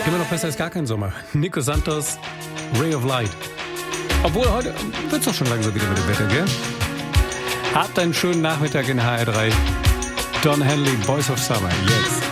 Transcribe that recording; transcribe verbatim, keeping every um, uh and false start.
Immer noch besser als gar kein Sommer. Nico Santos, Ray of Light. Obwohl, heute wird es doch schon langsam wieder mit dem Wetter, gell? Habt einen schönen Nachmittag in H R drei. Don Henley, Boys of Summer, jetzt.